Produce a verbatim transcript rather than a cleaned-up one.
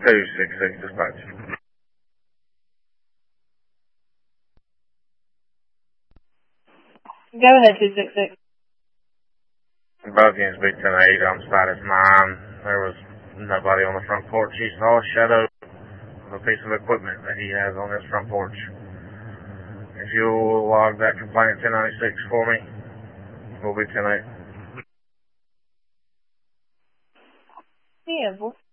two six six dispatch. Go ahead, two six six. Both units be ten eight on status nine. There was nobody on the front porch. He saw a shadow of a piece of equipment that he has on his front porch. If you'll log that complaint ten ninety-six for me, we'll be ten eight. Yeah,